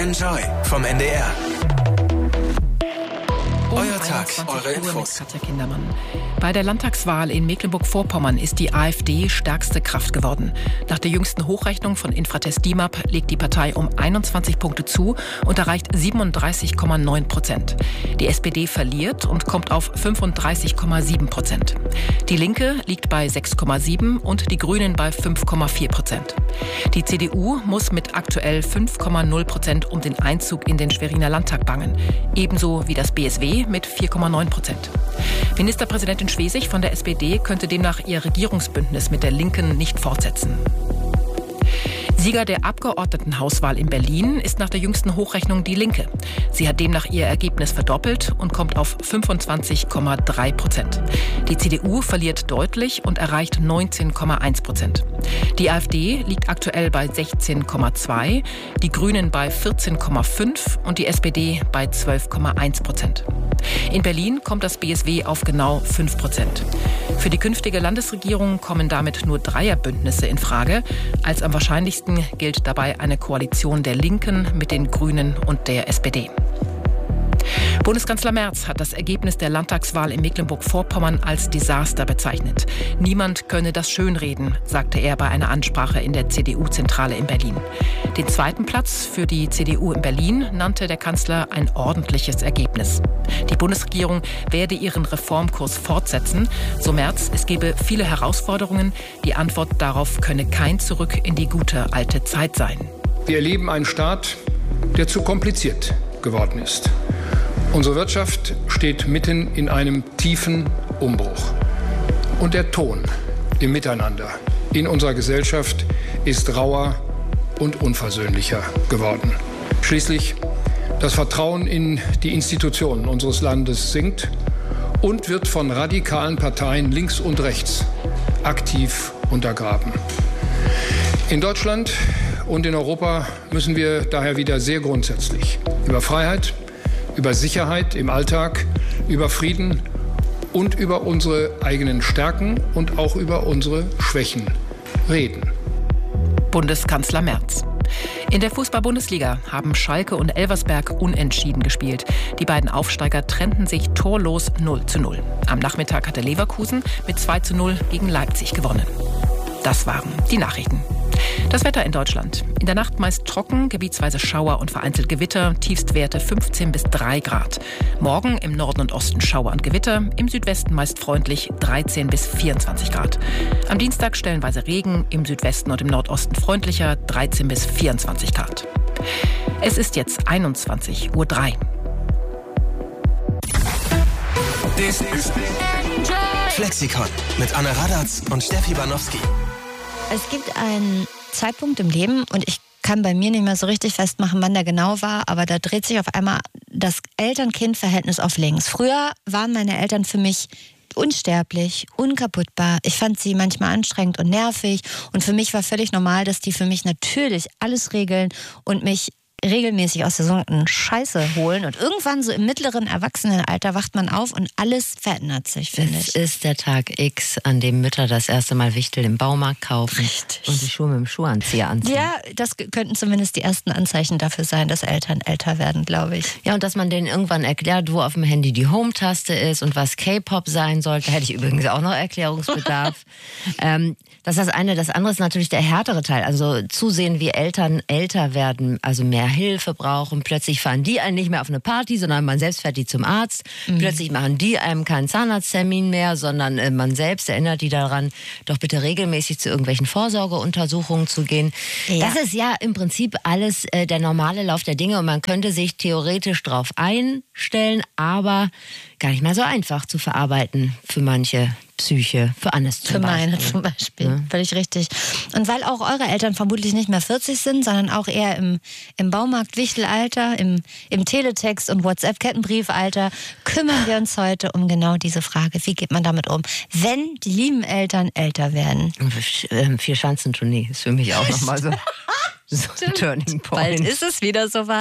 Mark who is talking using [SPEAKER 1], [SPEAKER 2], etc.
[SPEAKER 1] Enjoy vom NDR. Euer Tag, eure Infos.
[SPEAKER 2] Katja Kindermann. Bei der Landtagswahl in Mecklenburg-Vorpommern ist die AfD stärkste Kraft geworden. Nach der jüngsten Hochrechnung von Infratest DIMAP legt die Partei um 21 Punkte zu und erreicht 37,9%. Die SPD verliert und kommt auf 35,7%. Die Linke liegt bei 6,7% und die Grünen bei 5,4%. Die CDU muss mit aktuell 5,0% um den Einzug in den Schweriner Landtag bangen. Ebenso wie das BSW mit 4,9%. Ministerpräsidentin Schwesig von der SPD könnte demnach ihr Regierungsbündnis mit der Linken nicht fortsetzen. Sieger der Abgeordnetenhauswahl in Berlin ist nach der jüngsten Hochrechnung die Linke. Sie hat demnach ihr Ergebnis verdoppelt und kommt auf 25,3%. Die CDU verliert deutlich und erreicht 19,1%. Die AfD liegt aktuell bei 16,2%, die Grünen bei 14,5% und die SPD bei 12,1%. In Berlin kommt das BSW auf genau 5%. Für die künftige Landesregierung kommen damit nur Dreierbündnisse in Frage. Als am wahrscheinlichsten gilt dabei eine Koalition der Linken mit den Grünen und der SPD. Bundeskanzler Merz hat das Ergebnis der Landtagswahl in Mecklenburg-Vorpommern als Desaster bezeichnet. Niemand könne das schönreden, sagte er bei einer Ansprache in der CDU-Zentrale in Berlin. Den zweiten Platz für die CDU in Berlin nannte der Kanzler ein ordentliches Ergebnis. Die Bundesregierung werde ihren Reformkurs fortsetzen. So Merz, es gebe viele Herausforderungen. Die Antwort darauf könne kein Zurück in die gute alte Zeit sein.
[SPEAKER 3] Wir erleben einen Staat, der zu kompliziert geworden ist. Unsere Wirtschaft steht mitten in einem tiefen Umbruch. Und der Ton im Miteinander in unserer Gesellschaft ist rauer und unversöhnlicher geworden. Schließlich das Vertrauen in die Institutionen unseres Landes sinkt und wird von radikalen Parteien links und rechts aktiv untergraben. In Deutschland und in Europa müssen wir daher wieder sehr grundsätzlich über Freiheit, über Sicherheit im Alltag, über Frieden und über unsere eigenen Stärken und auch über unsere Schwächen reden.
[SPEAKER 2] Bundeskanzler Merz. In der Fußball-Bundesliga haben Schalke und Elversberg unentschieden gespielt. Die beiden Aufsteiger trennten sich torlos 0:0. Am Nachmittag hatte Leverkusen mit 2:0 gegen Leipzig gewonnen. Das waren die Nachrichten. Das Wetter in Deutschland. In der Nacht meist trocken, gebietsweise Schauer und vereinzelt Gewitter, Tiefstwerte 15 bis 3 Grad. Morgen im Norden und Osten Schauer und Gewitter, im Südwesten meist freundlich 13 bis 24 Grad. Am Dienstag stellenweise Regen, im Südwesten und im Nordosten freundlicher 13 bis 24 Grad. Es ist jetzt 21:03 Uhr.
[SPEAKER 1] Das ist Flexikon mit Anne Radatz und Steffi Banowski.
[SPEAKER 4] Es gibt einen Zeitpunkt im Leben und ich kann bei mir nicht mehr so richtig festmachen, wann der genau war, aber da dreht sich auf einmal das Eltern-Kind-Verhältnis auf links. Früher waren meine Eltern für mich unsterblich, unkaputtbar. Ich fand sie manchmal anstrengend und nervig und für mich war völlig normal, dass die für mich natürlich alles regeln und mich regelmäßig aus der sogenannten Scheiße holen. Und irgendwann so im mittleren Erwachsenenalter wacht man auf und alles verändert sich, finde ich.
[SPEAKER 5] Es ist der Tag X, an dem Mütter das erste Mal Wichtel im Baumarkt kaufen.
[SPEAKER 4] Richtig.
[SPEAKER 5] Und die Schuhe mit dem Schuhanzieher anziehen.
[SPEAKER 4] Ja, das könnten zumindest die ersten Anzeichen dafür sein, dass Eltern älter werden, glaube ich.
[SPEAKER 5] Ja, und dass man denen irgendwann erklärt, wo auf dem Handy die Home-Taste ist und was K-Pop sein sollte. Da hätte ich übrigens auch noch Erklärungsbedarf. Das ist das eine. Das andere ist natürlich der härtere Teil. Also zusehen, wie Eltern älter werden, also mehr Hilfe brauchen. Plötzlich fahren die einen nicht mehr auf eine Party, sondern man selbst fährt die zum Arzt. Plötzlich machen die einem keinen Zahnarzttermin mehr, sondern man selbst erinnert die daran, doch bitte regelmäßig zu irgendwelchen Vorsorgeuntersuchungen zu gehen. Ja. Das ist ja im Prinzip alles der normale Lauf der Dinge und man könnte sich theoretisch drauf einstellen, aber gar nicht mal so einfach zu verarbeiten für manche Psyche, für Annes zum Beispiel.
[SPEAKER 4] Für meine zum Beispiel, ja. Völlig richtig. Und weil auch eure Eltern vermutlich nicht mehr 40 sind, sondern auch eher im Baumarkt-Wichtelalter, im Teletext- und WhatsApp-Kettenbriefalter, kümmern wir uns heute um genau diese Frage. Wie geht man damit um, wenn die lieben Eltern älter werden?
[SPEAKER 5] 4-Schanzentournee ist für mich auch nochmal so ein Turning Point.
[SPEAKER 4] Bald ist es wieder soweit.